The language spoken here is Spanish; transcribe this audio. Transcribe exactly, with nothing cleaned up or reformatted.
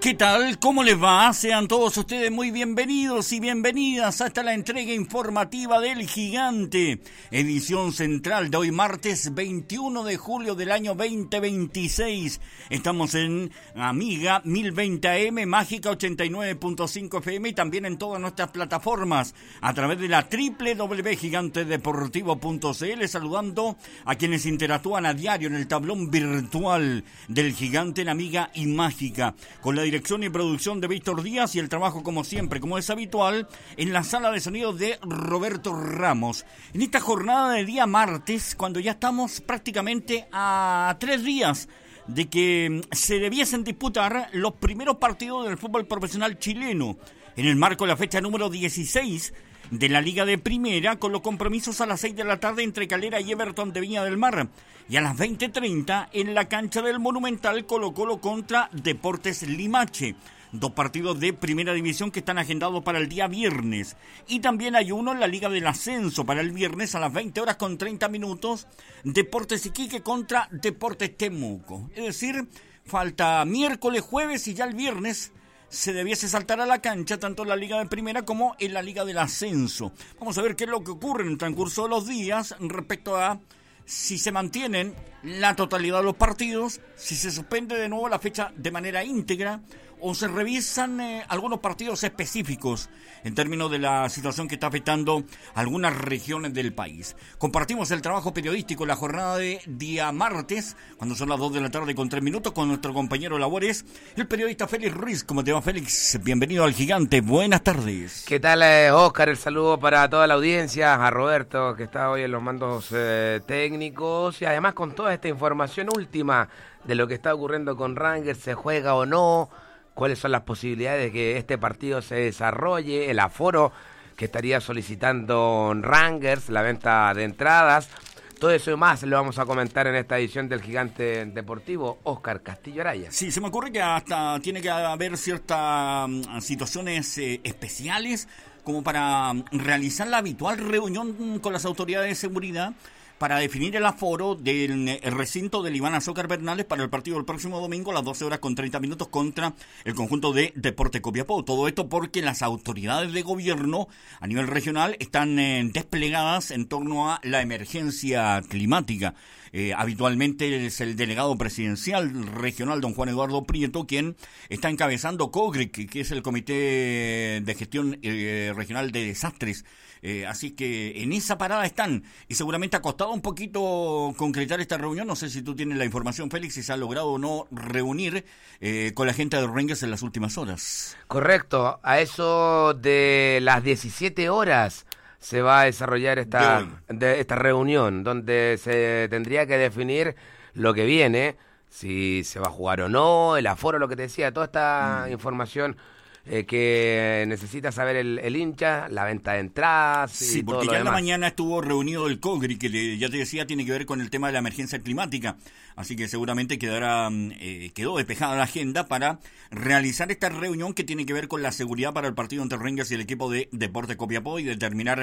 ¿Qué tal? ¿Cómo les va? Sean todos ustedes muy bienvenidos y bienvenidas hasta la entrega informativa del Gigante, edición central de hoy martes veintiuno de julio del año veinte veintiséis. Estamos en Amiga mil veinte A M, Mágica ochenta y nueve punto cinco F M y también en todas nuestras plataformas a través de la doble u doble u doble u punto gigantedeportivo punto c l, saludando a quienes interactúan a diario en el tablón virtual del Gigante en Amiga y Mágica, con la dirección y producción de Víctor Díaz y el trabajo, como siempre, como es habitual, en la sala de sonido de Roberto Ramos. En esta jornada de día martes, cuando ya estamos prácticamente a tres días de que se debiesen disputar los primeros partidos del fútbol profesional chileno, en el marco de la fecha número dieciséis de la Liga de Primera, con los compromisos a las seis de la tarde entre Calera y Everton de Viña del Mar, y a las veinte treinta en la cancha del Monumental, Colo Colo contra Deportes Limache. Dos partidos de primera división que están agendados para el día viernes. Y también hay uno en la Liga del Ascenso para el viernes a las veinte horas con treinta minutos. Deportes Iquique contra Deportes Temuco. Es decir, falta miércoles, jueves y ya el viernes se debiese saltar a la cancha tanto en la Liga de Primera como en la Liga del Ascenso. Vamos a ver qué es lo que ocurre en el transcurso de los días respecto a si se mantienen la totalidad de los partidos, si se suspende de nuevo la fecha de manera íntegra o se revisan eh, algunos partidos específicos en términos de la situación que está afectando algunas regiones del país. Compartimos el trabajo periodístico en la jornada de día martes, cuando son las dos de la tarde con tres minutos, con nuestro compañero de labores, el periodista Félix Ruiz. ¿Cómo te va, Félix? Bienvenido al Gigante, buenas tardes. ¿Qué tal, eh, Oscar? El saludo para toda la audiencia, a Roberto, que está hoy en los mandos eh, técnicos, y además con toda esta información última de lo que está ocurriendo con Rangers, se juega o no, cuáles son las posibilidades de que este partido se desarrolle, el aforo que estaría solicitando Rangers, la venta de entradas, todo eso y más lo vamos a comentar en esta edición del Gigante Deportivo. Oscar Castillo Araya. Sí, se me ocurre que hasta tiene que haber ciertas um, situaciones eh, especiales como para um, realizar la habitual reunión con las autoridades de seguridad para definir el aforo del el recinto del Iván Azócar Bernales para el partido del próximo domingo a las doce horas con treinta minutos contra el conjunto de Deportes Copiapó. Todo esto porque las autoridades de gobierno a nivel regional están eh, desplegadas en torno a la emergencia climática. Eh, habitualmente es el delegado presidencial regional, don Juan Eduardo Prieto, quien está encabezando COGRIC, que es el Comité de Gestión eh, Regional de Desastres. Eh, así que en esa parada están, y seguramente ha costado un poquito concretar esta reunión. No sé si tú tienes la información, Félix, si se ha logrado o no reunir eh, con la gente de Rangers en las últimas horas. Correcto, a eso de las diecisiete horas se va a desarrollar esta, de de esta reunión, donde se tendría que definir lo que viene, si se va a jugar o no, el aforo, lo que te decía, toda esta mm. información Eh, que necesita saber el, el hincha, la venta de entradas y sí, todo porque lo ya en la demás. mañana estuvo reunido el COGRI, que le, ya te decía, tiene que ver con el tema de la emergencia climática, así que seguramente quedará eh, quedó despejada la agenda para realizar esta reunión que tiene que ver con la seguridad para el partido entre Rangers y el equipo de Deportes Copiapó y determinar